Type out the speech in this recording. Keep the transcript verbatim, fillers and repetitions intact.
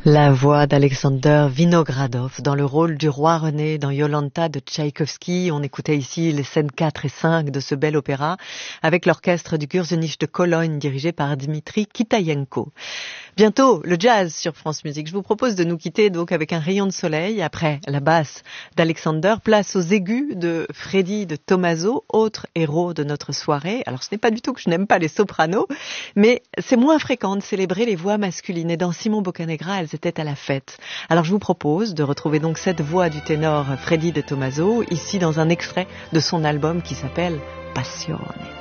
La voix d'Alexander Vinogradov dans le rôle du roi René dans Yolanta de Tchaïkovski. On écoutait ici les scènes quatre et cinq de ce bel opéra avec l'orchestre du Gürzenich de Cologne dirigé par Dmitri Kitayenko. Bientôt, le jazz sur France Musique. Je vous propose de nous quitter donc avec un rayon de soleil. Après la basse d'Alexander, place aux aigus de Freddy de Tommaso, autre héros de notre soirée. Alors ce n'est pas du tout que je n'aime pas les sopranos, mais c'est moins fréquent de célébrer les voix masculines. Et dans Simon Boccanegra, elles étaient à la fête. Alors je vous propose de retrouver donc cette voix du ténor Freddy de Tommaso, ici dans un extrait de son album qui s'appelle Passione.